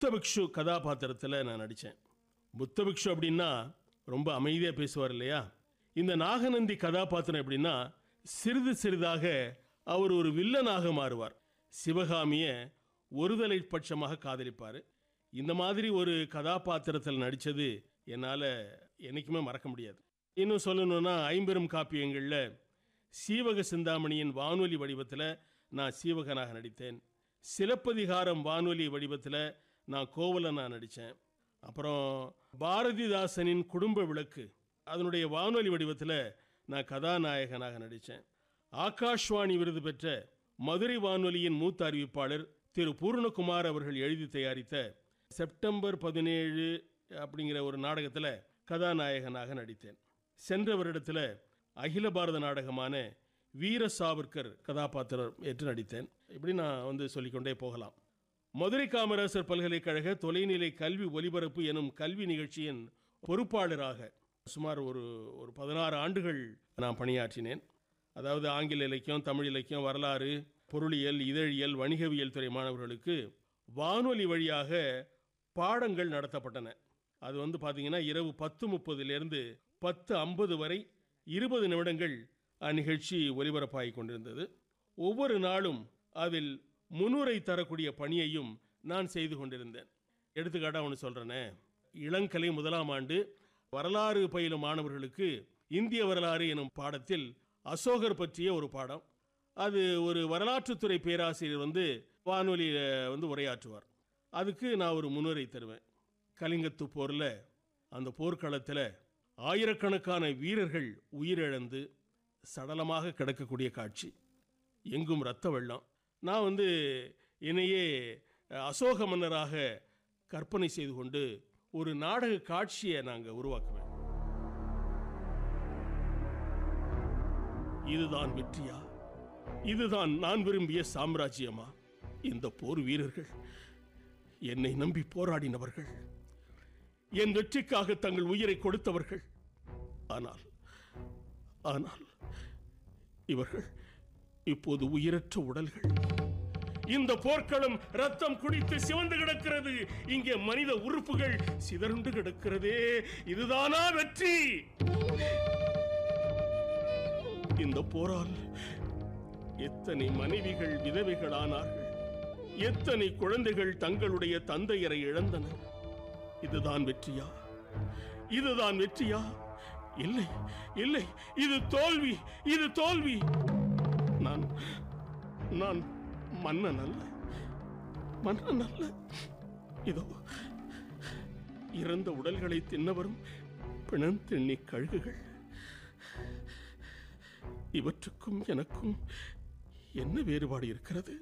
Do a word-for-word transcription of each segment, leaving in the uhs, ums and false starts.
புத்தபிக்ஷு கதாபாத்திரத்தில் நான் நடித்தேன். புத்தபிக்ஷு அப்படின்னா ரொம்ப அமைதியாக பேசுவார் இல்லையா? இந்த நாகநந்தி கதாபாத்திரம் எப்படின்னா சிறிது சிறிதாக அவர் ஒரு வில்லனாக மாறுவார். சிவகாமியை ஒருதலை பட்சமாக காதலிப்பார். இந்த மாதிரி ஒரு கதாபாத்திரத்தில் நடித்தது என்னால் என்றைக்குமே மறக்க முடியாது. இன்னும் சொல்லணும்னா ஐம்பெரும் காப்பியங்களில் சீவக சிந்தாமணியின் வானொலி வடிவத்தில் நான் சீவகனாக நடித்தேன். சிலப்பதிகாரம் வானொலி வடிவத்தில் நான் கோவலனாக நடித்தேன். அப்புறம் பாரதிதாசனின் குடும்ப விளக்கு அதனுடைய வானொலி வடிவத்தில் நான் கதாநாயகனாக நடித்தேன். ஆகாஷ்வாணி விருது பெற்ற மதுரை வானொலியின் மூத்த அறிவிப்பாளர் திரு பூர்ணகுமார் அவர்கள் எழுதி தயாரித்த செப்டம்பர் பதினேழு அப்படிங்கிற ஒரு நாடகத்தில் கதாநாயகனாக நடித்தேன். சென்ற வருடத்தில் அகில பாரத நாடகமான வீர சாவர்கர் கதாபாத்திரம் ஏற்று நடித்தேன். இப்படி நான் வந்து சொல்லிக்கொண்டே போகலாம். மதுரை காமராசர் பல்கலைக்கழக தொலைநிலை கல்வி ஒலிபரப்பு எனும் கல்வி நிகழ்ச்சியின் பொறுப்பாளராக சுமார் ஒரு ஒரு பதினாறு ஆண்டுகள் நான் பணியாற்றினேன். அதாவது ஆங்கில இலக்கியம், தமிழ் இலக்கியம், வரலாறு, பொருளியல், இதழியல், வணிகவியல் துறை மாணவர்களுக்கு வானொலி வழியாக பாடங்கள் நடத்தப்பட்டன. அது வந்து பார்த்தீங்கன்னா இரவு பத்து முப்பதுலேருந்து பத்து ஐம்பது வரை இருபது நிமிடங்கள் அந்நிகழ்ச்சி ஒலிபரப்பாகி கொண்டிருந்தது. ஒவ்வொரு நாளும் அதில் முன்னுரை தரக்கூடிய பணியையும் நான் செய்து கொண்டிருந்தேன். எடுத்துக்காட்டாக ஒன்று சொல்கிறேனே, இளங்கலை முதலாம் ஆண்டு வரலாறு பயிலும் மாணவர்களுக்கு இந்திய வரலாறு எனும் பாடத்தில் அசோகர் பற்றிய ஒரு பாடம். அது ஒரு வரலாற்றுத்துறை பேராசிரியர் வந்து வானொலியில் வந்து உரையாற்றுவார். அதுக்கு நான் ஒரு முன்னுரை தருவேன். கலிங்கத்து போரில் அந்த போர்க்களத்தில் ஆயிரக்கணக்கான வீரர்கள் உயிரிழந்து சடலமாக கிடக்கக்கூடிய காட்சி, எங்கும் இரத்த வெள்ளம். நான் வந்து என்னையே அசோக மன்னராக கற்பனை செய்து கொண்டு ஒரு நாடக காட்சியை நாங்கள் உருவாக்குவேன். இதுதான் வெற்றியா? இதுதான் நான் விரும்பிய சாம்ராஜ்யமா? இந்த போர் வீரர்கள் என்னை நம்பி போராடினவர்கள், என் வெற்றிக்காக தங்கள் உயிரை கொடுத்தவர்கள். ஆனால் ஆனால் இவர்கள் இப்போது உயிரற்ற உடல்கள். இந்த போர்க்களம் ரத்தம் குடித்து சிவந்து கிடக்கிறது. இங்கே மனித உறுப்புகள் சிதறுண்டு கிடக்கிறதே. இதுதானா வெற்றி? இந்த போரால் எத்தனை மனைவிகள் விதவைகளானார்கள், எத்தனை குழந்தைகள் தங்களுடைய தந்தையரை இழந்தனர். இதுதான் வெற்றியா? இதுதான் வெற்றியா? இல்லை இல்லை, இது தோல்வி, இது தோல்வி. நான் நான் மன்னன் அல்ல, மன்னன் அல்ல. இதோ இறந்த உடல்களை தின்னவரும் பிணந்திண்ணி கழுகுகள். இவற்றுக்கும் எனக்கும் என்ன வேறுபாடு இருக்கிறது?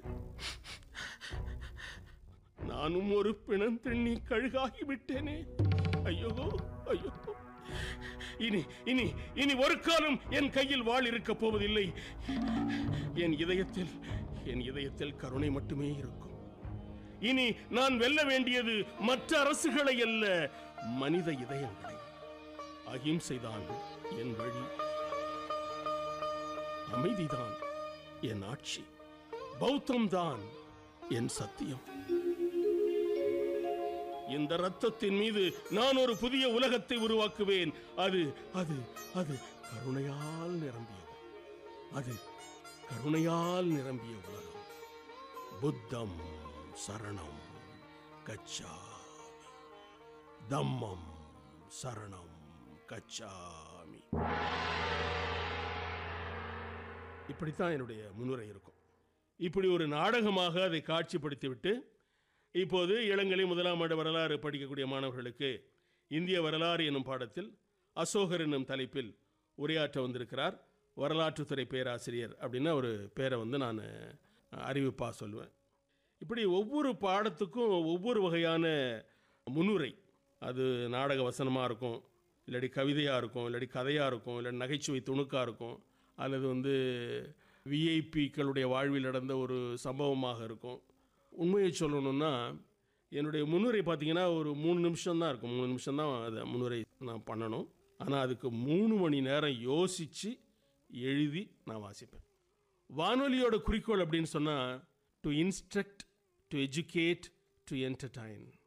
நானும் ஒரு பிணந்திண்ணி கழுகாகிவிட்டேனே. ஐயோ ஐயோ, இனி இனி இனி ஒரு காலம் என் கையில் வாள் இருக்க போவதில்லை. என் இதயத்தில் என் இதயத்தில் கருணை மட்டுமே இருக்கும். இனி நான் வெல்ல வேண்டியது மற்ற அரசுகளை அல்ல, மனித இதயங்களை. அகிம்சைதான் என் வழி, அமைதிதான் என் ஆட்சி, பௌத்தம்தான் என் சத்தியம். இந்த ரத்தத்தின் மீது நான் ஒரு புதிய உலகத்தை உருவாக்குவேன். அது அது அது கருணையால் நிரம்பியது. அது கருணையால் நிரம்பிய உலகம். புத்தம் சரணம் கச்சாமி, தம்மம் சரணம் கச்சாமி. இப்படித்தான் என்னுடைய முன்னுரை இருக்கும். இப்படி ஒரு நாடகமாக அதை காட்சிப்படுத்திவிட்டு இப்போது இளங்கலை முதலாம் ஆண்டு வரலாறு படிக்கக்கூடிய மாணவர்களுக்கு இந்திய வரலாறு என்னும் பாடத்தில் அசோகர் என்னும் தலைப்பில் உரையாற்ற வந்திருக்கிறார் வரலாற்றுத்துறை பேராசிரியர் அப்படின்னு ஒரு பேரை வந்து நான் அறிவிப்பாக சொல்லுவேன். இப்படி ஒவ்வொரு பாடத்துக்கும் ஒவ்வொரு வகையான முன்னுரை, அது நாடக வசனமாக இருக்கும், இல்லாட்டி கவிதையாக இருக்கும், இல்லாட்டி கதையாக இருக்கும், இல்லாட்டி நகைச்சுவை துணுக்காக இருக்கும், அல்லது வந்து விஐபிக்களுடைய வாழ்வில் நடந்த ஒரு சம்பவமாக இருக்கும். உண்மையை சொல்லணும்னா என்னுடைய முன்னுரை பார்த்திங்கன்னா ஒரு மூணு நிமிஷம் தான் இருக்கும். மூணு நிமிஷம் தான் அதை முன்னுரை நான் பண்ணணும். ஆனால் அதுக்கு மூணு மணி நேரம் யோசித்து எழுதி நான் வாசிப்பேன். வானொலியோட குறிக்கோள் அப்படின்னு சொன்னால் to instruct, to educate, to entertain.